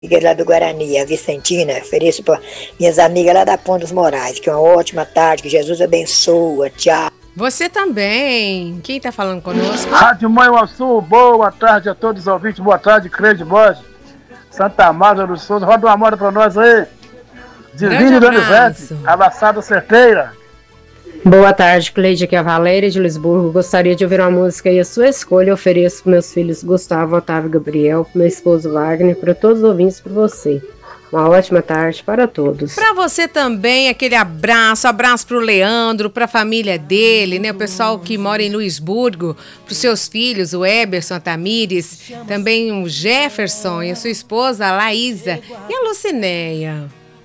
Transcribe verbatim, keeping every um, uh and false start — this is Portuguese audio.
amiga lá do Guarani, a Vicentina, ofereço para minhas amigas lá da Ponta dos Moraes, que é uma ótima tarde, que Jesus abençoa, tchau. Você também. Quem tá falando conosco? Rádio Manhuaçu, boa tarde a todos os ouvintes, boa tarde, Crede Borges, Santa Mara do Souza, roda uma moda pra nós aí. Divine Donizete, Abraçada Certeira. Boa tarde, Cleide, aqui é a Valéria de Lisburgo. Gostaria de ouvir uma música e a sua escolha. Eu ofereço para meus filhos Gustavo, Otávio e Gabriel, para meu esposo Wagner, para todos os ouvintes, para você. Uma ótima tarde para todos. Para você também, aquele abraço, abraço para o Leandro, para a família dele, né? O pessoal que mora em Luisburgo, para os seus filhos, o Eberson, a Tamires, também o Jefferson e a sua esposa, a Laísa e a Lucinéia.